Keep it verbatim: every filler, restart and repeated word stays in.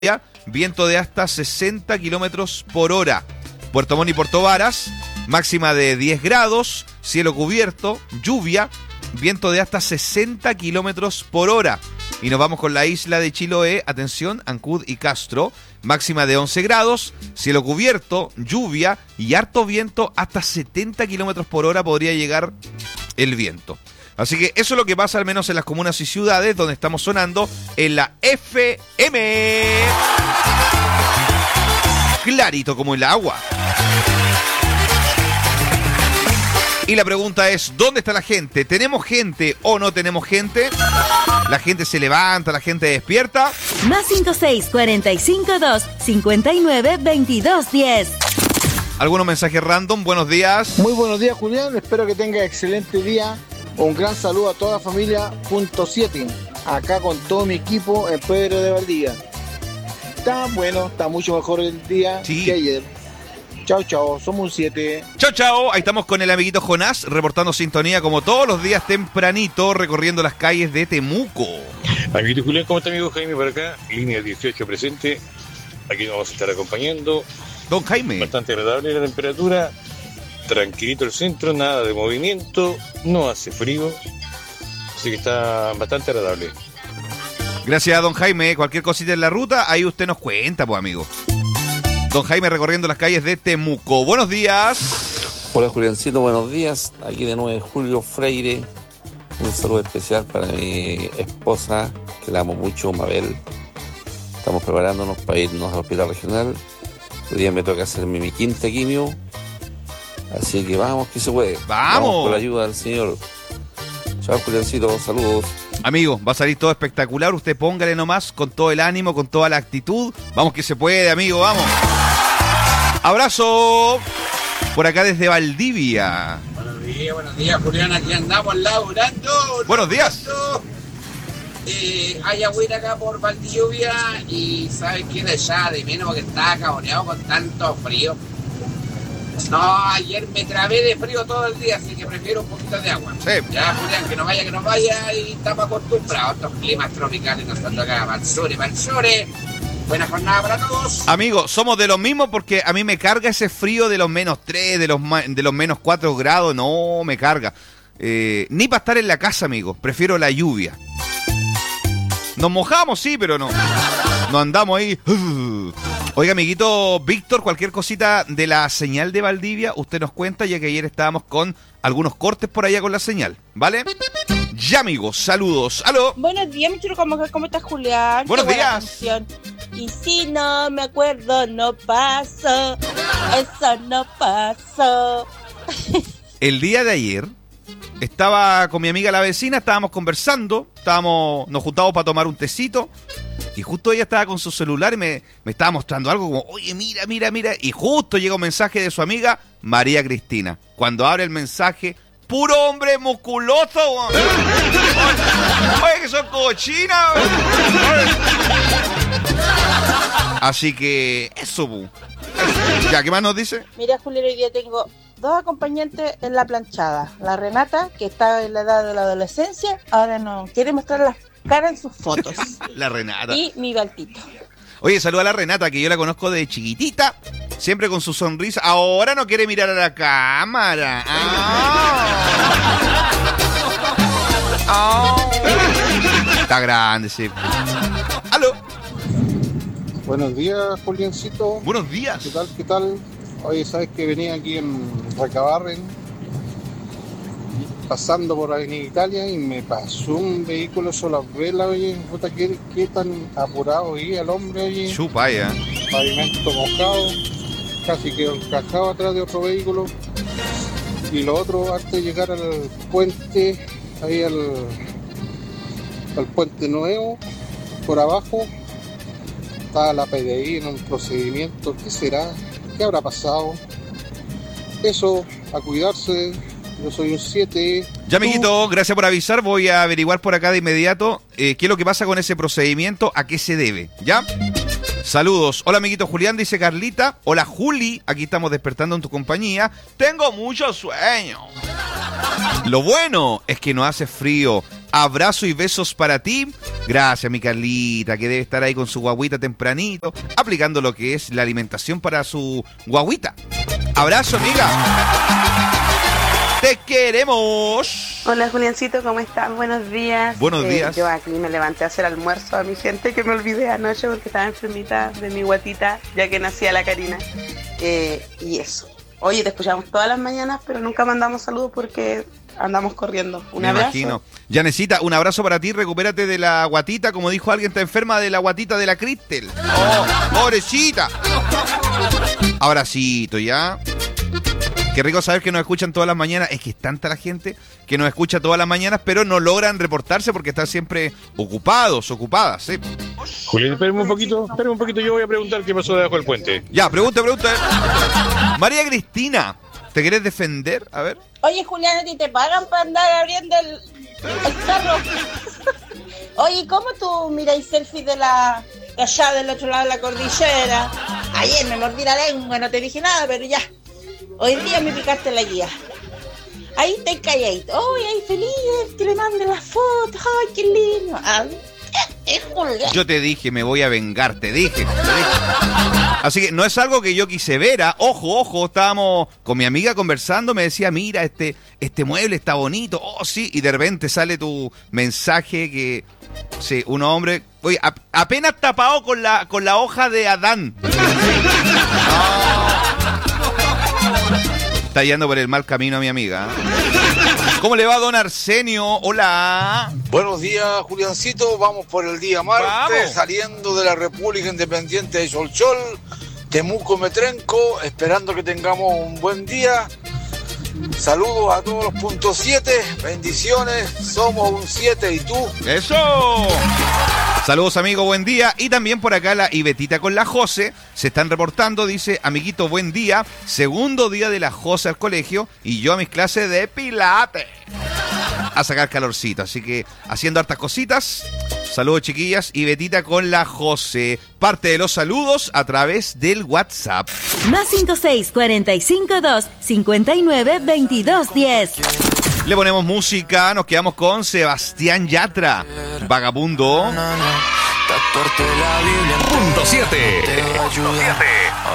viento de hasta sesenta kilómetros por hora. Puerto Montt y Puerto Varas, máxima de diez grados, cielo cubierto, lluvia, viento de hasta sesenta kilómetros por hora. Y nos vamos con la isla de Chiloé, atención, Ancud y Castro, máxima de once grados, cielo cubierto, lluvia y harto viento, hasta setenta kilómetros por hora podría llegar el viento. Así que eso es lo que pasa al menos en las comunas y ciudades donde estamos sonando en la F M. Clarito como el agua. Y la pregunta es, ¿dónde está la gente? ¿Tenemos gente o no tenemos gente? ¿La gente se levanta, la gente despierta? Más cinco seis, cuatro cinco dos, cinco nueve, veintidós diez. ¿Algunos mensajes random? Buenos días. Muy buenos días, Julián. Espero que tenga excelente día. Un gran saludo a toda la familia punto siete. Acá con todo mi equipo en Pedro de Valdivia. Está bueno, está mucho mejor el día sí. que ayer. Chao, chao, somos un siete. Chao, chao. Ahí estamos con el amiguito Jonás, reportando sintonía como todos los días tempranito, recorriendo las calles de Temuco. Amiguito Julián, ¿cómo está amigo Jaime por acá? Línea dieciocho presente. Aquí nos vamos a estar acompañando. Don Jaime. Bastante agradable la temperatura. Tranquilito el centro, nada de movimiento, no hace frío, así que está bastante agradable. Gracias a don Jaime, cualquier cosita en la ruta, ahí usted nos cuenta, pues amigo. Don Jaime recorriendo las calles de Temuco. Buenos días. Hola Juliancito, buenos días. Aquí de nuevo Julio Freire. Un saludo especial para mi esposa, que la amo mucho, Mabel. Estamos preparándonos para irnos al hospital regional. Hoy día me toca hacerme mi quinta quimio. Así que vamos, que se puede. ¡Vamos! Vamos con la ayuda del Señor. Chao, Juliancito, saludos. Amigo, va a salir todo espectacular. Usted póngale nomás con todo el ánimo, con toda la actitud. Vamos que se puede, amigo, vamos. Abrazo. Por acá desde Valdivia. Buenos días, buenos días, Julián. Aquí andamos laburando. Buenos días. Eh, hay agüita acá por Valdivia y ¿sabes qué? De allá de menos porque estaba caboneado con tanto frío. No, ayer me trabé de frío todo el día, así que prefiero un poquito de agua. Sí. Ya, Julián, que no vaya, que no vaya, y estamos acostumbrados a estos climas tropicales. Nosotros acá, Mansure, Mansure. Buena jornada para todos. Amigo, somos de los mismos porque a mí me carga ese frío de los menos tres, de los, de los menos cuatro grados. No, me carga. Eh, ni para estar en la casa, amigo. Prefiero la lluvia. Nos mojamos, sí, pero no. No andamos ahí. Oiga, amiguito Víctor, cualquier cosita de la señal de Valdivia, usted nos cuenta, ya que ayer estábamos con algunos cortes por allá con la señal, ¿vale? Ya, amigos, saludos. ¡Aló! Buenos días, mi chulo, ¿cómo, cómo estás, Julián? Buenos Qué buena días. canción. Y si no me acuerdo, no paso. Eso no pasó. El día de ayer estaba con mi amiga la vecina, estábamos conversando, estábamos, nos juntamos para tomar un tecito. Y justo ella estaba con su celular y me, me estaba mostrando algo como, oye, mira, mira, mira. Y justo llega un mensaje de su amiga, María Cristina. Cuando abre el mensaje, puro hombre musculoso. Oye, oye que son cochinas. Así que, eso, bu. Ya, ¿qué más nos dice? Mira, Julián, hoy día tengo dos acompañantes en la planchada. La Renata, que está en la edad de la adolescencia, ahora no quiere mostrar las caras en sus fotos. La Renata. Y mi Baltito. Oye, saluda a la Renata, que yo la conozco de chiquitita, siempre con su sonrisa. Ahora no quiere mirar a la cámara. Ah. Oh. Está grande, sí. ¡Aló! Buenos días, Juliancito. Buenos días. ¿Qué tal, qué tal? Oye, ¿sabes que venía aquí en Recabarren, pasando por Avenida Italia, y me pasó un vehículo solo las velas, oye? Puta, ¿qué, qué tan apurado iba el hombre, oye? Chupa, ya. Pavimento mojado, casi quedó encajado atrás de otro vehículo. Y lo otro, antes de llegar al puente, ahí al, al puente nuevo, por abajo, estaba la P D I en un procedimiento. ¿Qué será? ¿Qué habrá pasado? Eso, a cuidarse. Yo soy un siete. Ya, amiguito, gracias por avisar. Voy a averiguar por acá de inmediato eh, qué es lo que pasa con ese procedimiento, a qué se debe, ¿ya? Saludos. Hola, amiguito Julián, dice Carlita. Hola, Juli, aquí estamos despertando en tu compañía. Tengo mucho sueño. Lo bueno es que no hace frío. Abrazo y besos para ti. Gracias, mi Carlita, que debe estar ahí con su guaguita tempranito, aplicando lo que es la alimentación para su guaguita. Abrazo, amiga. Te queremos. Hola, Juliancito, ¿cómo estás? Buenos días. Buenos días. Eh, yo aquí me levanté a hacer almuerzo a mi gente que me olvidé anoche porque estaba enfermita de mi guatita, ya que nacía la Karina. Eh, y eso. Oye, te escuchamos todas las mañanas, pero nunca mandamos saludos porque andamos corriendo. Un Me abrazo. imagino. Yanecita, un abrazo para ti. Recupérate de la guatita. Como dijo alguien, está enferma de la guatita de la Cristel. ¡Oh, pobrecita! Abracito, ¿ya? Qué rico saber que nos escuchan todas las mañanas. Es que es tanta la gente que nos escucha todas las mañanas, pero no logran reportarse porque están siempre ocupados, ocupadas, ¿sí? Julián, espérame un poquito, espérame un poquito, yo voy a preguntar qué pasó debajo del puente. Ya, pregunta, pregunta. María Cristina, ¿te querés defender? A ver. Oye, Julián, ¿a ti te pagan para andar abriendo el, el carro? Oye, ¿cómo tú miráis selfies de la de allá del otro lado de la cordillera? Ayer me mordí la lengua, no te dije nada, pero ya. Hoy día me picaste la guía. Ahí está calladito. ¡Ay, ay, feliz! Que le mande las fotos. ¡Ay, qué lindo! Ah, es Julián. Yo te dije, me voy a vengar, te dije, te dije. Así que no es algo que yo quise ver, ¿ah? Ojo, ojo, estábamos con mi amiga conversando, me decía, mira, este, este mueble está bonito, oh sí, y de repente sale tu mensaje que, sí, un hombre, oye, a, apenas tapado con la, con la hoja de Adán. No. Está yendo por el mal camino a mi amiga. ¿Cómo le va, don Arsenio? Hola. Buenos días, Juliancito. Vamos por el día martes, Vamos. saliendo de la República Independiente de Cholchol, Temuco, Metrenco, esperando que tengamos un buen día. Saludos a todos los puntos siete, bendiciones, somos un siete, ¿y tú? ¡Eso! Saludos, amigo, buen día. Y también por acá la Ibetita con la Jose se están reportando, dice, amiguito, buen día, segundo día de la Jose al colegio y yo a mis clases de pilates a sacar calorcito, así que haciendo hartas cositas. Saludos, chiquillas. Ibetita con la Jose, parte de los saludos a través del WhatsApp. Más cinco seis cuatro cinco dos cinco nueve veintidós diez. Le ponemos música, nos quedamos con Sebastián Yatra, Vagabundo. Punto siete.